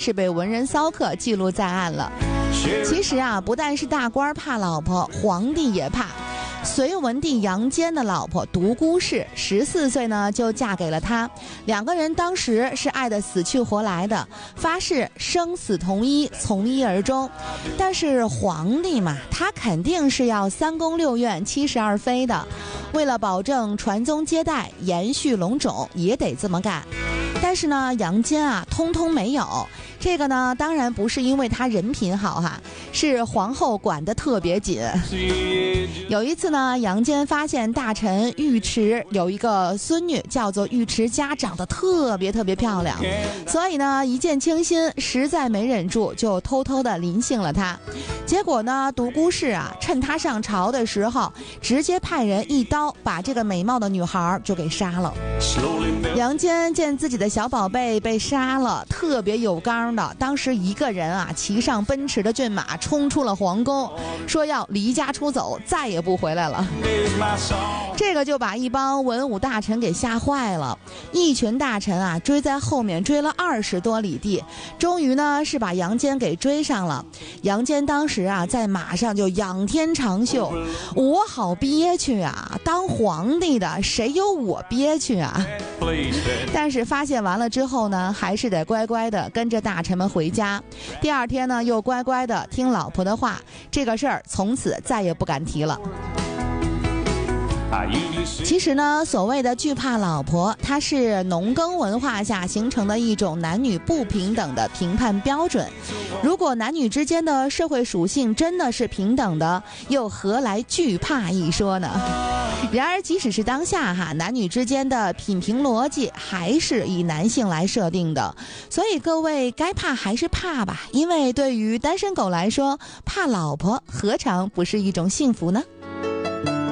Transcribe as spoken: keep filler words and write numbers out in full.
是被文人骚客记录在案了。其实啊，不但是大官怕老婆，皇帝也怕。隋文帝杨坚的老婆独孤氏十四岁呢就嫁给了他，两个人当时是爱得死去活来的，发誓生死同一，从一而终。但是皇帝嘛，他肯定是要三宫六院七十二妃的，为了保证传宗接代延续龙种，也得这么干。但是呢，杨坚啊通通没有。这个呢当然不是因为他人品好哈，是皇后管得特别紧。有一次呢，杨坚发现大臣尉迟有一个孙女叫做尉迟家，长得特别特别漂亮，所以呢一见倾心，实在没忍住，就偷偷的临幸了她。结果呢，独孤氏啊趁他上朝的时候，直接派人一刀把这个美貌的女孩就给杀了。杨坚见自己的小宝贝被杀了，特别有刚的，当时一个人啊骑上奔驰的骏马冲出了皇宫，说要离家出走，再也不回来了。这个就把一帮文武大臣给吓坏了，一群大臣啊追在后面追了二十多里地，终于呢是把杨坚给追上了。杨坚当时啊在马上就仰天长啸，我好憋屈啊，当皇帝的谁有我憋屈啊。但是发泄完了之后呢，还是得乖乖的跟着大臣们回家。第二天呢，又乖乖的听老婆的话，这个事儿从此再也不敢提了。其实呢，所谓的惧怕老婆，它是农耕文化下形成的一种男女不平等的评判标准。如果男女之间的社会属性真的是平等的，又何来惧怕一说呢？然而即使是当下哈，男女之间的品评逻辑还是以男性来设定的，所以各位该怕还是怕吧，因为对于单身狗来说，怕老婆何尝不是一种幸福呢？